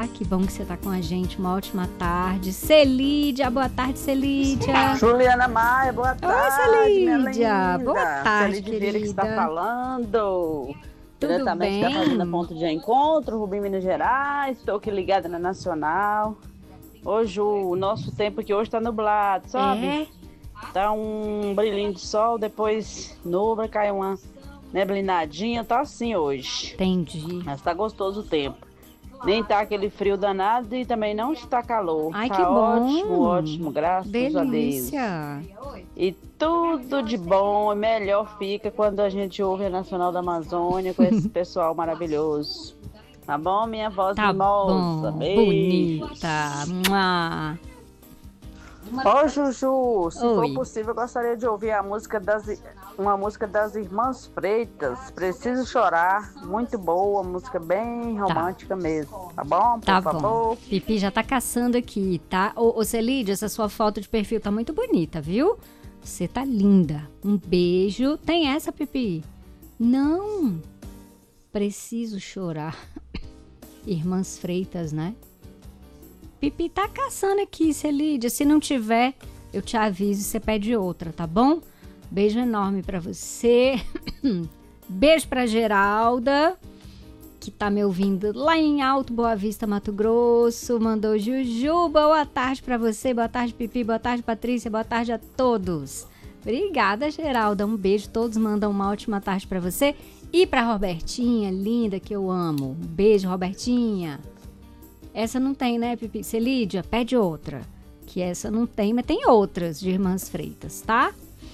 tá? Que bom que você tá com a gente. Uma ótima tarde. Celídia, boa tarde, Celídia. Juliana Maia, boa tarde. Oi, minha Celídia. linda. Boa tarde, Celídia Vieira que está querida. falando. Tudo Diretamente bem? da Fazenda Ponto de Encontro, Rubim, Minas Gerais. Estou aqui ligada na Nacional. Hoje o nosso tempo aqui hoje está nublado, sabe? É? Tá um brilhinho de sol, depois nuvem, cai uma neblinadinha, tá assim hoje. Entendi. Mas tá gostoso o tempo. Nem tá aquele frio danado e também não está calor. Ai, tá que bom. ótimo, ótimo, graças a Deus. Delícia. E tudo de bom e melhor fica quando a gente ouve a Nacional da Amazônia com esse pessoal maravilhoso. Tá bom, minha voz Tá mimosa? bom, Beijos. bonita. Mua. Ô, Juju, se Oi. for possível, eu gostaria de ouvir uma música das Irmãs Freitas, Preciso Chorar, muito boa, música bem romântica mesmo, tá bom? Por Tá favor. bom. Pipi já tá caçando aqui, tá? Ô, Celídia, essa sua foto de perfil tá muito bonita, viu? Você tá linda. Um beijo. Tem essa, Pipi? Não. Preciso chorar. Irmãs Freitas, né? Pipi tá caçando aqui, Celídia. Se não tiver, eu te aviso e você pede outra, tá bom? Beijo enorme pra você. Beijo pra Geralda, que tá me ouvindo lá em Alto Boa Vista, Mato Grosso. Mandou Juju, boa tarde pra você. Boa tarde, Pipi. Boa tarde, Patrícia. Boa tarde a todos. Obrigada, Geralda. Um beijo. Todos mandam uma ótima tarde pra você. E pra Robertinha, linda, que eu amo. Um beijo, Robertinha. Essa não tem, né, Pipi? Celídia, pede outra. Que essa não tem, mas tem outras de Irmãs Freitas, tá?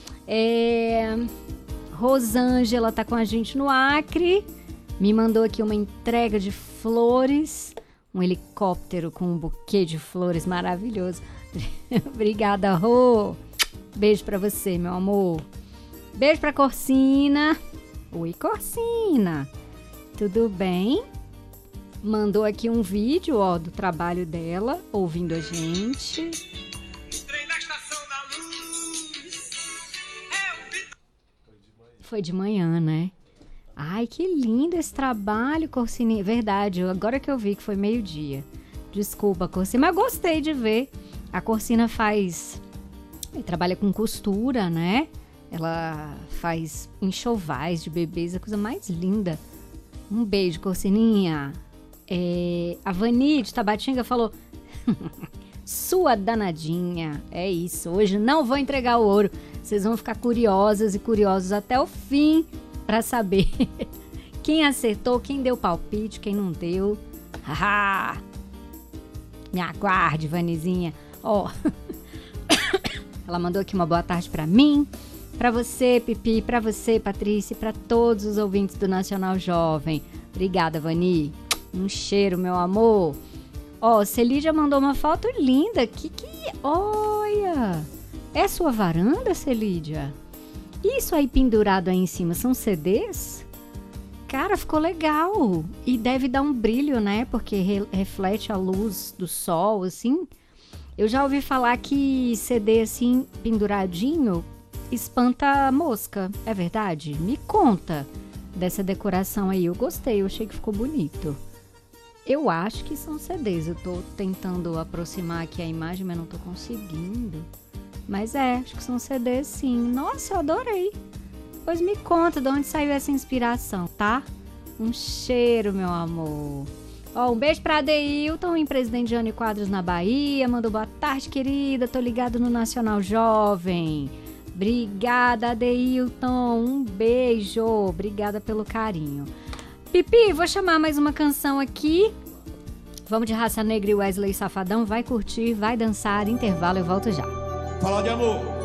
Rosângela tá com a gente no Acre. Me mandou aqui uma entrega de flores. Um helicóptero com um buquê de flores maravilhoso. Obrigada, Rô. Beijo pra você, meu amor. Beijo pra Corsina. Oi, Corsina. Tudo bem? Mandou aqui um vídeo, ó, do trabalho dela, ouvindo a gente. Foi de manhã, né? Ai, que lindo esse trabalho, Corsina. Verdade, agora que eu vi que foi meio-dia. Desculpa, Corsina, mas gostei de ver. A Corsina trabalha com costura, né? Ela faz enxovais de bebês, a coisa mais linda. Um beijo, Corsininha. A Vani de Tabatinga falou: sua danadinha, é isso, hoje não vou entregar o ouro, vocês vão ficar curiosas e curiosos até o fim pra saber quem acertou, quem deu palpite, quem não deu. Me aguarde, Vanizinha. Ó, ela mandou aqui uma boa tarde pra mim, pra você, Pipi, pra você, Patrícia, e pra todos os ouvintes do Nacional Jovem. Obrigada, Vani. Um cheiro, meu amor. Ó, Celídia mandou uma foto linda. Olha! É sua varanda, Celídia? Isso aí pendurado aí em cima são CDs? Cara, ficou legal. E deve dar um brilho, né? Porque reflete a luz do sol, assim. Eu já ouvi falar que CD assim, penduradinho, espanta a mosca. É verdade? Me conta dessa decoração aí. Eu gostei, eu achei que ficou bonito. Eu acho que são CDs. Eu tô tentando aproximar aqui a imagem, mas não tô conseguindo. Mas acho que são CDs sim. Nossa, eu adorei. Pois me conta de onde saiu essa inspiração, tá? Um cheiro, meu amor. Ó, um beijo pra Adeilton, em Presidente Jânio Quadros, na Bahia. Mandou boa tarde, querida. Tô ligado no Nacional Jovem. Obrigada, Adeilton. Um beijo. Obrigada pelo carinho. Pipi, vou chamar mais uma canção aqui. Vamos de Raça Negra e Wesley Safadão. Vai curtir, vai dançar. Intervalo, eu volto já. Fala de amor.